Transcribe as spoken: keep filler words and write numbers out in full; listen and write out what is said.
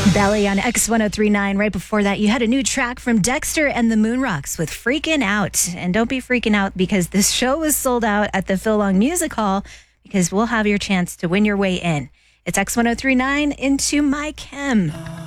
Belly on X ten thirty-nine. Right before that, you had a new track from Dexter and the Moonrocks with Freaking Out. And don't be freaking out because this show is sold out at the Phil Long Music Hall because we'll have your chance to win your way in. It's X ten thirty-nine into My Chem.